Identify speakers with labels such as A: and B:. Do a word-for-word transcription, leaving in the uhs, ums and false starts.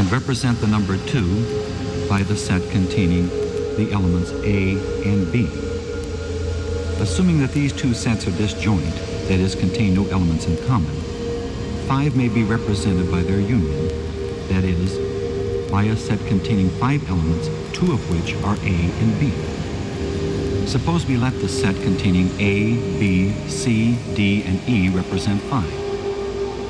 A: and represent the number two by the set containing the elements A and B. Assuming that these two sets are disjoint, that is, contain no elements in common, five may be represented by their union, that is, by a set containing five elements, two of which are A and B. Suppose we let the set containing A, B, C, D, and E represent five.